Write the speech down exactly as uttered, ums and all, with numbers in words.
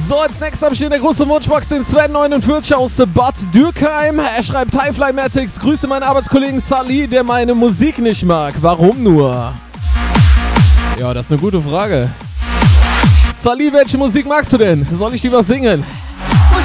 So, als nächstes habe ich hier in der großen Wunschbox den Sven neunundvierzig aus Bad Dürkheim. Er schreibt: Hi Flymatics, grüße meinen Arbeitskollegen Sally, der meine Musik nicht mag. Warum nur? Ja, das ist eine gute Frage. Sally, welche Musik magst du denn? Soll ich dir was singen?